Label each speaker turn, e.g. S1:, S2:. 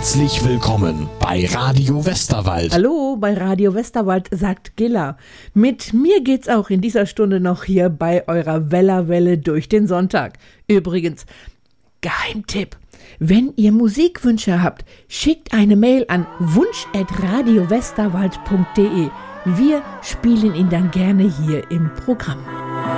S1: Herzlich willkommen bei Radio Westerwald.
S2: Hallo, bei Radio Westerwald, sagt Gilla. Mit mir geht's auch in dieser Stunde noch hier bei eurer Wellerwelle durch den Sonntag. Übrigens, Geheimtipp: Wenn ihr Musikwünsche habt, schickt eine Mail an wunsch@radiowesterwald.de. Wir spielen ihn dann gerne hier im Programm.